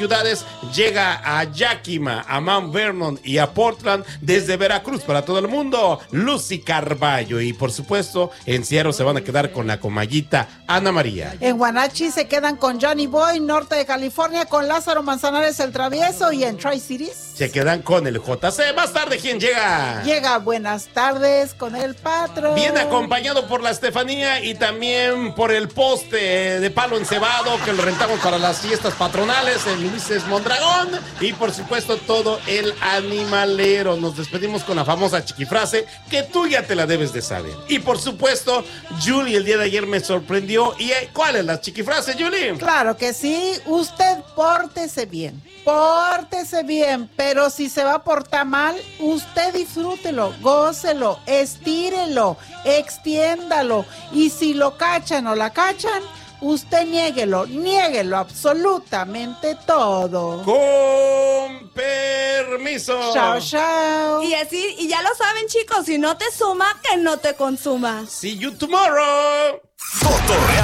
ciudades, llega a Yakima, a Mount Vernon y a Portland desde Veracruz para todo el mundo, Lucy Carballo. Y por supuesto, en Seattle se van a quedar con la comallita Ana María. En Guanachi se quedan con Johnny Boy, norte de California, con Lázaro Manzanares el Travieso, y en Tri-Cities se quedan con el JC. Más tarde, ¿quién llega? Llega Buenas Tardes con el Patrón. Viene acompañado por la Estefanía y también por el poste de palo encebado que lo rentamos para las fiestas patronales, el Ulises Mondragón, y por supuesto todo el animalero. Nos despedimos con la famosa chiquifrase que tú ya te la debes de saber. Y por supuesto, Julie el día de ayer me sorprendió. ¿Y cuál es la chiquifrase, Julie? Claro que sí, usted pórtese bien. Pórtese bien, pero si se va a portar mal, usted disfrútelo, gócelo, estírelo, extiéndalo. Y si lo cachan o la cachan, usted niéguelo absolutamente todo. Con permiso. Chao, chao. Y ya lo saben, chicos, si no te suma, que no te consuma. See you tomorrow.